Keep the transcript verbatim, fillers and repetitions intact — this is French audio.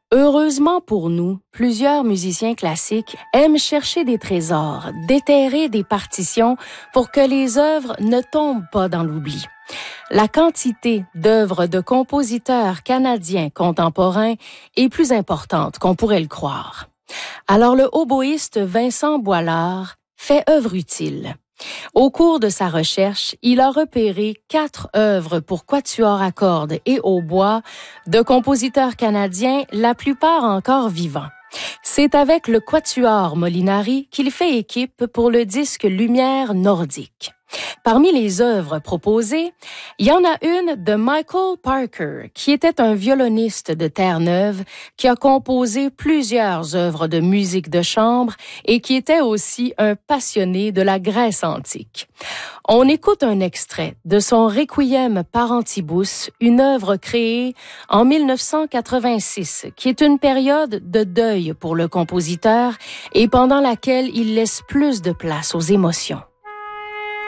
Heureusement pour nous, plusieurs musiciens classiques aiment chercher des trésors, déterrer des partitions pour que les œuvres ne tombent pas dans l'oubli. La quantité d'œuvres de compositeurs canadiens contemporains est plus importante qu'on pourrait le croire. Alors le hautboïste Vincent Boilard fait œuvre utile. Au cours de sa recherche, il a repéré quatre œuvres pour quatuor à cordes et hautbois de compositeurs canadiens, la plupart encore vivants. C'est avec le Quatuor Molinari qu'il fait équipe pour le disque Lumière nordique. Parmi les œuvres proposées, il y en a une de Michael Parker, qui était un violoniste de Terre-Neuve, qui a composé plusieurs œuvres de musique de chambre et qui était aussi un passionné de la Grèce antique. On écoute un extrait de son Requiem Parentibus, une œuvre créée en mille neuf cent quatre-vingt-six, qui est une période de deuil pour le compositeur et pendant laquelle il laisse plus de place aux émotions.